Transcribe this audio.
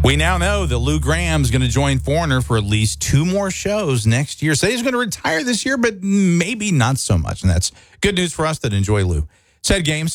We now know that Lou Graham's going to join Foreigner for at least 2 more shows next year. Say he's going to retire this year, but maybe not so much. And that's good news for us that enjoy Lou. Said Games.